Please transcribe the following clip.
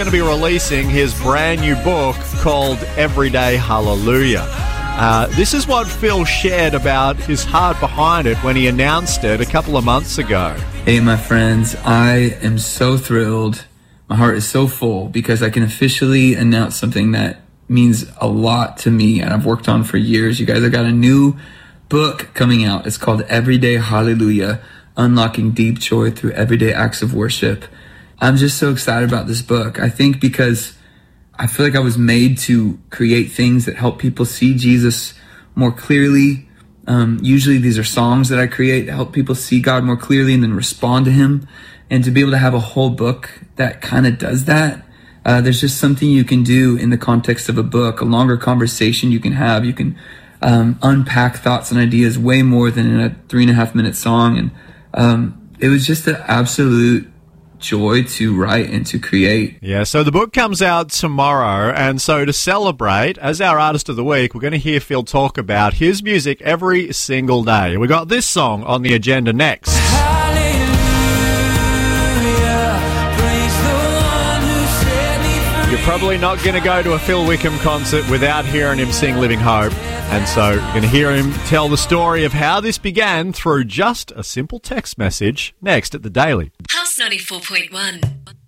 Going to be releasing his brand new book called Everyday Hallelujah. This is what Phil shared about his heart behind it when he announced it a couple of months ago. Hey, my friends, I am so thrilled. My heart is so full because I can officially announce something that means a lot to me and I've worked on for years. You guys, I've got a new book coming out. It's called Everyday Hallelujah, Unlocking Deep Joy Through Everyday Acts of Worship. I'm just so excited about this book. I think because I feel like I was made to create things that help people see Jesus more clearly. Usually these are songs that I create to help people see God more clearly and then respond to him. And to be able to have a whole book that kind of does that, there's just something you can do in the context of a book, a longer conversation you can have. You can unpack thoughts and ideas way more than in a 3.5-minute song. And it was just an absolute joy to write and to create. Yeah, so the book comes out tomorrow, and so to celebrate, as our Artist of the Week, we're going to hear Phil talk about his music every single day. We got this song on the agenda next. You're probably not going to go to a Phil Wickham concert without hearing him sing Living Hope, and so you're going to hear him tell the story of how this began through just a simple text message next at The Daily. House 94.1.